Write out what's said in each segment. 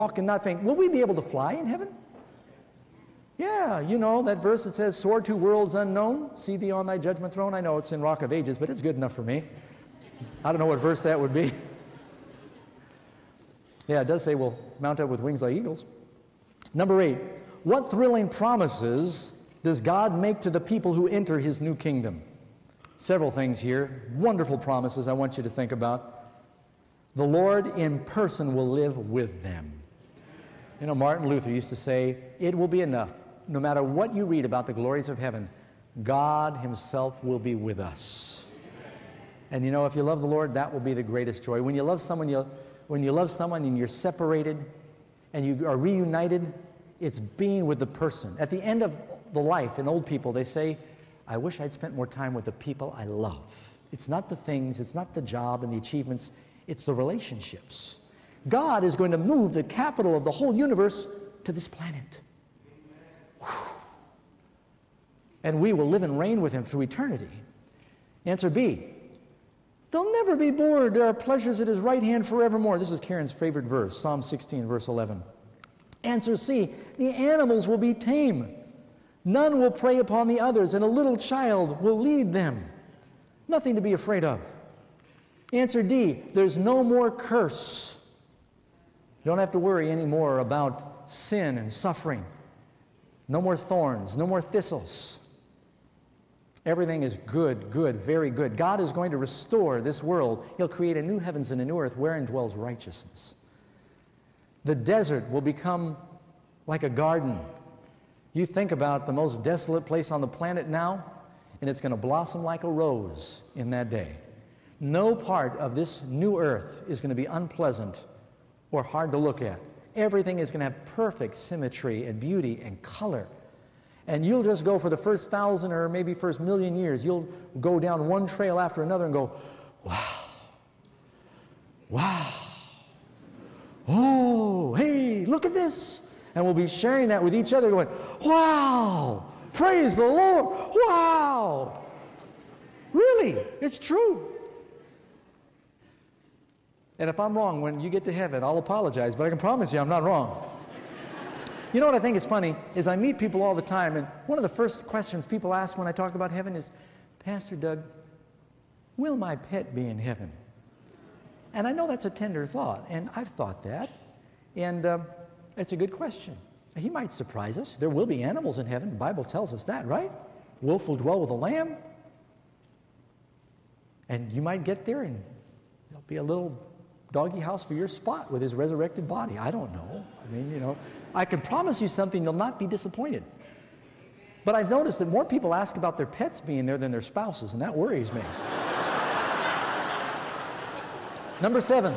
walk and not think, will we be able to fly in heaven? Yeah, you know that verse that says, soar to worlds unknown, see thee on thy judgment throne. I know it's in Rock of Ages, but it's good enough for me. I don't know what verse that would be. Yeah, it does say we'll mount up with wings like eagles. Number 8, what thrilling promises does God make to the people who enter his new kingdom? Several things here, wonderful promises I want you to think about. The Lord in person will live with them. You know, Martin Luther used to say, it will be enough. No matter what you read about the glories of heaven, God himself will be with us. And you know, if you love the Lord, that will be the greatest joy. When you love someone, and you're separated and you are reunited, it's being with the person. At the end of the life, in old people, they say, I wish I'd spent more time with the people I love. It's not the things, it's not the job and the achievements, it's the relationships. God is going to move the capital of the whole universe to this planet. Whew. And we will live and reign with him through eternity. Answer B, they'll never be bored. There are pleasures at his right hand forevermore. This is Karen's favorite verse, Psalm 16, verse 11. Answer C, the animals will be tame. None will prey upon the others, and a little child will lead them. Nothing to be afraid of. Answer D, there's no more curse. You don't have to worry anymore about sin and suffering. No more thorns, no more thistles. Everything is good, good, very good. God is going to restore this world. He'll create a new heavens and a new earth wherein dwells righteousness. The desert will become like a garden. You think about the most desolate place on the planet now, and it's going to blossom like a rose in that day. No part of this new earth is going to be unpleasant or hard to look at. Everything is going to have perfect symmetry and beauty and color. And you'll just go for the first 1,000 or maybe first 1,000,000 years, you'll go down one trail after another and go, wow, wow, oh, hey, look at this. And we'll be sharing that with each other going, wow, praise the Lord, wow. Really, it's true. And if I'm wrong, when you get to heaven, I'll apologize, but I can promise you I'm not wrong. You know what I think is funny is I meet people all the time, and one of the first questions people ask when I talk about heaven is, Pastor Doug, will my pet be in heaven? And I know that's a tender thought, and I've thought that, and it's a good question. He might surprise us. There will be animals in heaven. The Bible tells us that, right? Wolf will dwell with a lamb. And you might get there, and there'll be a little doggy house for your spot with his resurrected body. I don't know. I mean, you know, I can promise you something, you'll not be disappointed. But I've noticed that more people ask about their pets being there than their spouses, and that worries me. Number 7.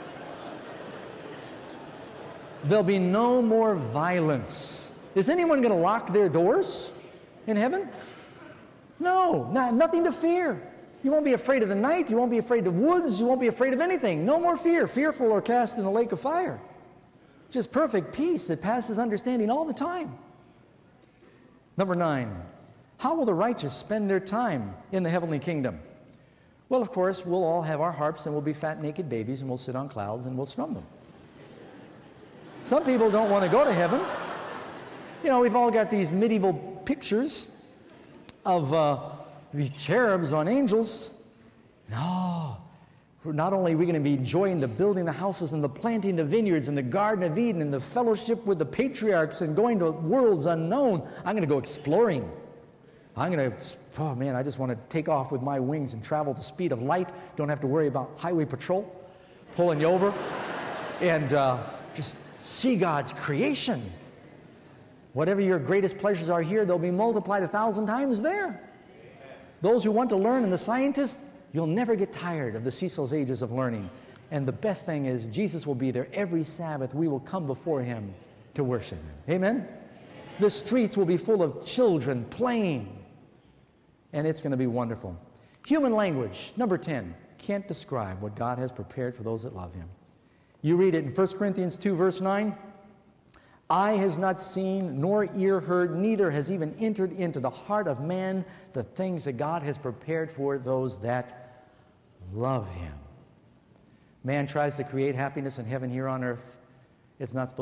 There'll be no more violence. Is anyone going to lock their doors in heaven? No, nothing to fear. You won't be afraid of the night. You won't be afraid of woods. You won't be afraid of anything. No more fear. Fearful or cast in the lake of fire. Just perfect peace that passes understanding all the time. Number 9. How will the righteous spend their time in the heavenly kingdom? Well, of course, we'll all have our harps and we'll be fat, naked babies and we'll sit on clouds and we'll strum them. Some people don't want to go to heaven. You know, we've all got these medieval pictures of these cherubs on angels. No. Not only are we going to be enjoying the building the houses and the planting the vineyards and the Garden of Eden and the fellowship with the patriarchs and going to worlds unknown, I'm going to go exploring. Oh man, I just want to take off with my wings and travel at the speed of light. Don't have to worry about highway patrol pulling you over. And just see God's creation. Whatever your greatest pleasures are here, they'll be multiplied 1,000 times there. Those who want to learn and the scientists, you'll never get tired of the Cecil's ages of learning. And the best thing is Jesus will be there every Sabbath. We will come before him to worship him. Amen? The streets will be full of children playing. And it's going to be wonderful. Human language, number 10, can't describe what God has prepared for those that love him. You read it in 1 Corinthians 2, verse 9. Eye has not seen, nor ear heard, neither has even entered into the heart of man the things that God has prepared for those that love him. Man tries to create happiness in heaven here on earth. It's not supposed